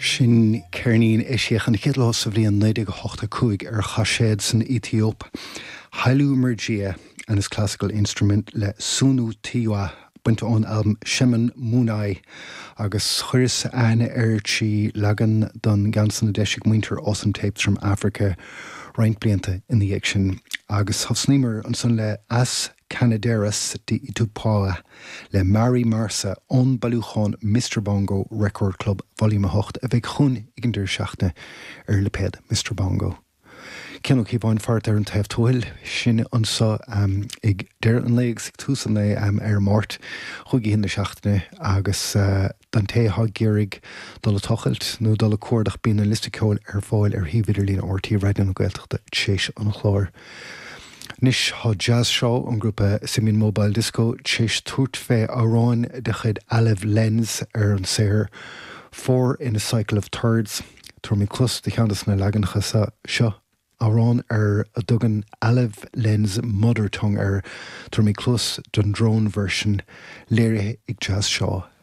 Sin Cearnín is séach an chéadlá sa bhríon 1985 ar chaséad san Ethiop. Hailú Mergia and his classical instrument le Sunu Tiwa buinte ón album Shemin Munai agus chuiris aine tí legan don gansan na deisic muinter os an tapes from Africa roint blianta in the action agus hosnímer an son le As Canaderas de Itupá le Mary Marsa on Balúchán Mr. Bongo Record Club Volume 8 a bheith chun igindir seachna ar le ped Mr. Bongo. Ken ook hierbij vaart er een tijd toel, sin onsa ik der een leeg zich tussen de mort, goed in de schachtne, agus dan te ha gerig dolle tochelt, nu dolle koordig binnen listicool foil hividerlin orti rijden ook echt de chase aan chloor. Nish ha jazz show een groep Simin Mobile Disco, chase toet ve aron de ged 11 lens een seher, 4 in a cycle of thirds, tormi klus de gandes na lagen gesa sha. Arán a dugan 11 lens mother tongue turmí close don drone version léirithe ag jazz seo